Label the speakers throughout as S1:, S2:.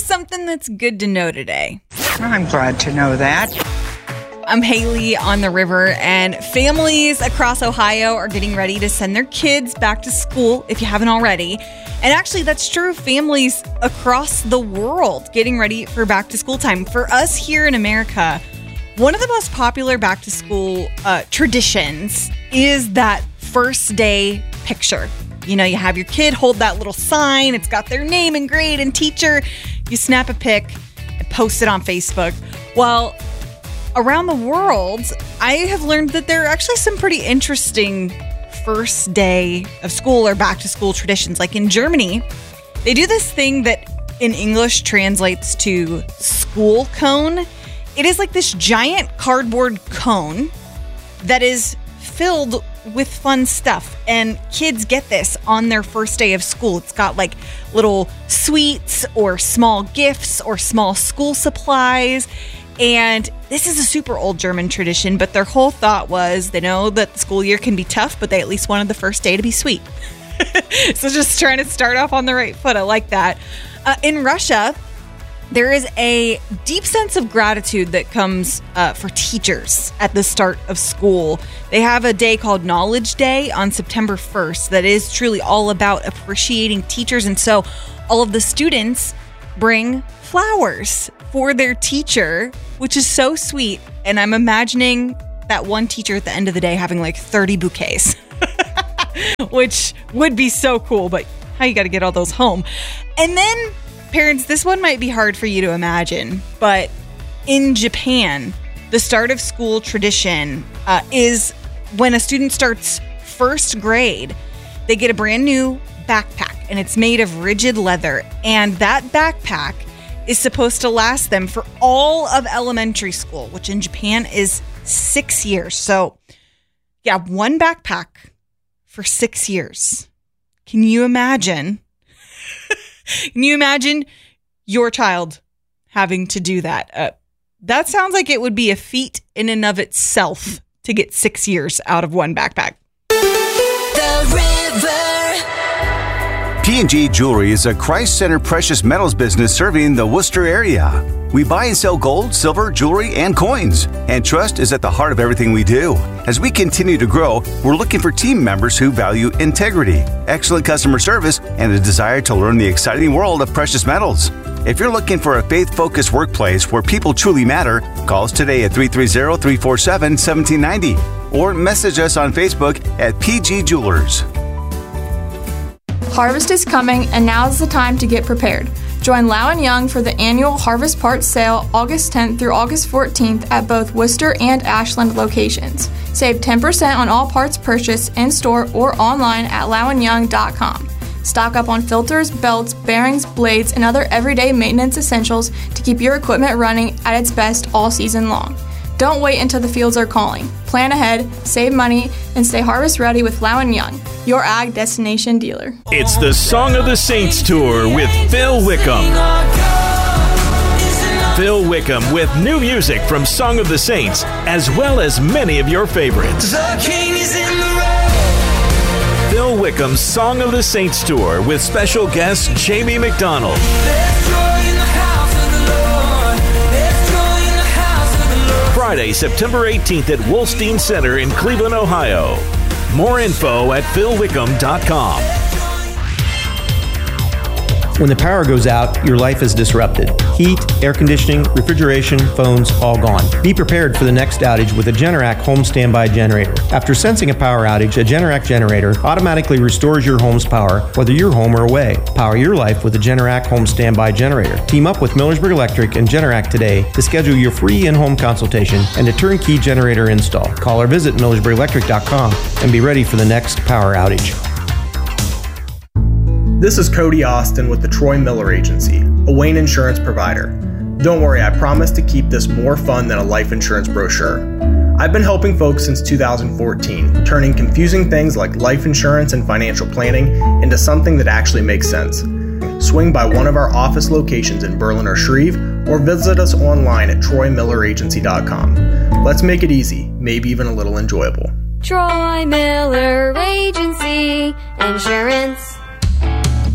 S1: something that's good to know today.
S2: I'm glad to know that.
S1: I'm Haley on the river, and families across Ohio are getting ready to send their kids back to school, if you haven't already. And actually, that's true. Families across the world getting ready for back to school time. For us here in America, one of the most popular back to school traditions is that first day picture. You know, you have your kid hold that little sign. It's got their name and grade and teacher. You snap a pic and post it on Facebook. Well, around the world, I have learned that there are actually some pretty interesting first day of school or back to school traditions. Like in Germany, they do this thing that in English translates to school cone. It is like this giant cardboard cone that is filled with fun stuff, and kids get this on their first day of school. It's got like little sweets or small gifts or small school supplies. And this is a super old German tradition, but their whole thought was they know that the school year can be tough, but they at least wanted the first day to be sweet. So just trying to start off on the right foot. I like that. In Russia, there is a deep sense of gratitude that comes for teachers at the start of school. They have a day called Knowledge Day on September 1st that is truly all about appreciating teachers. And so all of the students bring flowers for their teacher, which is so sweet. And I'm imagining that one teacher at the end of the day having like 30 bouquets, which would be so cool. But how you got to get all those home? And then parents, this one might be hard for you to imagine, but in Japan, the start of school tradition is when a student starts first grade, they get a brand new backpack, and it's made of rigid leather. And that backpack is supposed to last them for all of elementary school, which in Japan is 6 years. So yeah, one backpack for 6 years. Can you imagine? Can you imagine your child having to do that? That sounds like it would be a feat in and of itself to get 6 years out of one backpack.
S3: The River.
S4: P&G Jewelry is a Christ-centered precious metals business serving the Worcester area. We buy and sell gold, silver, jewelry, and coins. And trust is at the heart of everything we do. As we continue to grow, we're looking for team members who value integrity, excellent customer service, and a desire to learn the exciting world of precious metals. If you're looking for a faith-focused workplace where people truly matter, call us today at 330-347-1790 or message us on Facebook at PG Jewelers.
S5: Harvest is coming, and now is the time to get prepared. Join Lau & Young for the annual Harvest Parts Sale August 10th through August 14th at both Worcester and Ashland locations. Save 10% on all parts purchased in-store or online at lowandyoung.com. Stock up on filters, belts, bearings, blades, and other everyday maintenance essentials to keep your equipment running at its best all season long. Don't wait until the fields are calling. Plan ahead, save money, and stay harvest ready with Lau & Young, your ag destination dealer.
S6: It's the Song of the Saints Tour with Phil Wickham. Phil Wickham with new music from Song of the Saints, as well as many of your favorites.
S3: The King is in the road.
S6: Phil Wickham's Song of the Saints Tour with special guest Jamie McDonald.
S3: There's joy in the house of the Lord. There's joy in the house of the Lord.
S6: Friday, September 18th at Wolstein Center in Cleveland, Ohio. More info at philwickham.com.
S7: When the power goes out, your life is disrupted. Heat, air conditioning, refrigeration, phones, all gone. Be prepared for the next outage with a Generac home standby generator. After sensing a power outage, a Generac generator automatically restores your home's power, whether you're home or away. Power your life with a Generac home standby generator. Team up with Millersburg Electric and Generac today to schedule your free in-home consultation and a turnkey generator install. Call or visit millersburgelectric.com and be ready for the next power outage.
S8: This is Cody Austin with the Troy Miller Agency, a Wayne insurance provider. Don't worry, I promise to keep this more fun than a life insurance brochure. I've been helping folks since 2014, turning confusing things like life insurance and financial planning into something that actually makes sense. Swing by one of our office locations in Berlin or Shreve, or visit us online at troymilleragency.com. Let's make it easy, maybe even a little enjoyable.
S9: Troy Miller Agency Insurance.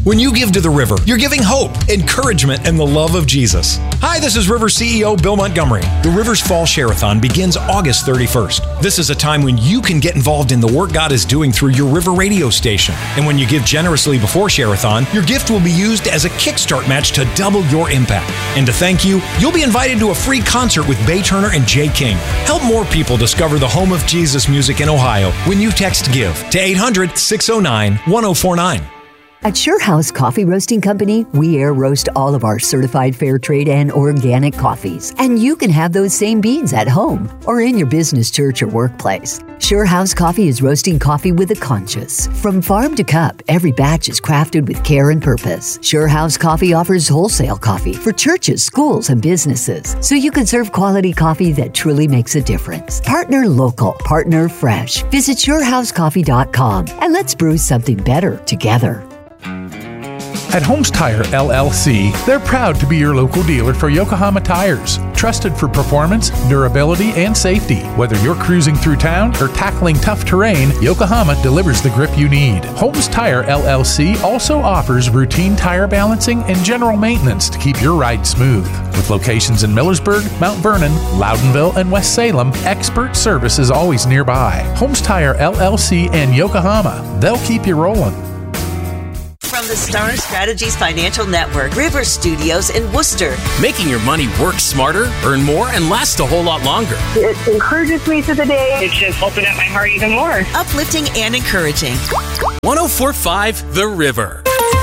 S9: When you give to the river, you're giving hope, encouragement, and the love of Jesus. Hi, this is River CEO Bill Montgomery. The River's Fall Share-a-thon begins August 31st. This is a time when you can get involved in the work God is doing through your River radio station. And when you give generously before Share-a-thon, your gift will be used as a kickstart match to double your impact. And to thank you, you'll be invited to a free concert with Bay Turner and Jay King. Help more people discover the home of Jesus music in Ohio when you text GIVE to 800-609-1049.
S10: At Sure House Coffee Roasting Company, we air roast all of our certified fair trade and organic coffees. And you can have those same beans at home or in your business, church, or workplace. Sure House Coffee is roasting coffee with a conscience. From farm to cup, every batch is crafted with care and purpose. Sure House Coffee offers wholesale coffee for churches, schools, and businesses, so you can serve quality coffee that truly makes a difference. Partner local, partner fresh. Visit SureHouseCoffee.com and let's brew something better together.
S11: At Holmes Tire LLC, they're proud to be your local dealer for Yokohama tires. Trusted for performance, durability, and safety. Whether you're cruising through town or tackling tough terrain, Yokohama delivers the grip you need. Holmes Tire LLC also offers routine tire balancing and general maintenance to keep your ride smooth. With locations in Millersburg, Mount Vernon, Loudonville, and West Salem, expert service is always nearby. Holmes Tire LLC and Yokohama, they'll keep you rolling.
S12: From the Star Strategies Financial Network, River Studios in Worcester.
S13: Making your money work smarter, earn more, and last a whole lot longer.
S14: It encourages me through the day. It's just opened up my heart even more.
S12: Uplifting and encouraging.
S13: 104.5 The River.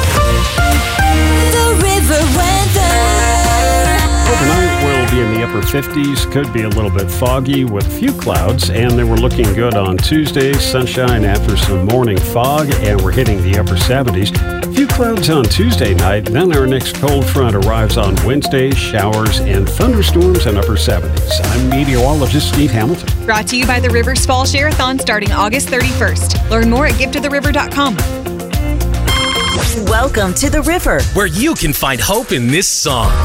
S15: The River weather.
S16: Overnight will be in the upper 50s, could be a little bit foggy with a few clouds, and then we're looking good on Tuesday, sunshine after some morning fog, and we're hitting the upper 70s. A few clouds on Tuesday night, then our next cold front arrives on Wednesday, showers and thunderstorms in upper 70s. I'm meteorologist Steve Hamilton.
S1: Brought to you by the River's Fall Share-a-thon starting August 31st. Learn more at givettotheriver.com.
S12: Welcome to The River,
S13: where you can find hope in this song.